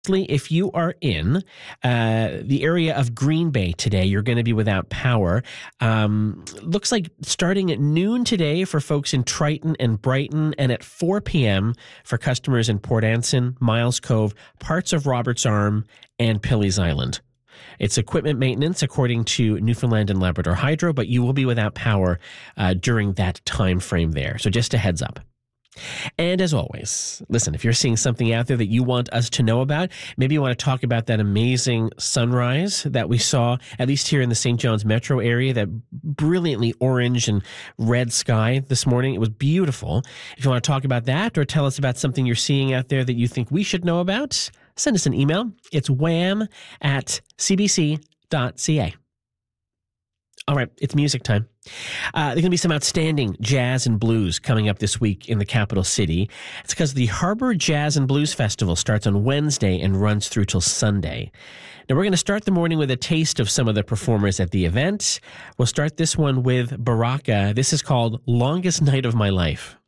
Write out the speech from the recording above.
If you are in the area of Green Bay today, you're going to be without power. Looks like starting at noon today for folks in Triton and Brighton, and at 4 p.m. for customers in Port Anson, Miles Cove, parts of Roberts Arm, and Pilley's Island. It's equipment maintenance according to Newfoundland and Labrador Hydro, but you will be without power during that time frame there. So just a heads up. And as always, listen, if you're seeing something out there that you want us to know about, maybe you want to talk about that amazing sunrise that we saw, at least here in the St. John's metro area, that brilliantly orange and red sky this morning. It was beautiful. If you want to talk about that or tell us about something you're seeing out there that you think we should know about, send us an email. It's wham@cbc.ca. All right, it's music time. There's going to be some outstanding jazz and blues coming up this week in the capital city. It's because the Harbor Jazz and Blues Festival starts on Wednesday and runs through till Sunday. Now, we're going to start the morning with a taste of some of the performers at the event. We'll start this one with Baraka. This is called Longest Night of My Life.